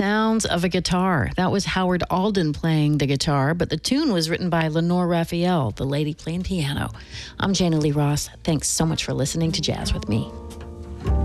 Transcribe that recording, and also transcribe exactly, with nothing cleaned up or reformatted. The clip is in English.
sounds of a guitar. That was Howard Alden playing the guitar, but the tune was written by Lenore Raphael, the lady playing piano. I'm Jana Lee Ross. Thanks so much for listening to Jazz with Me.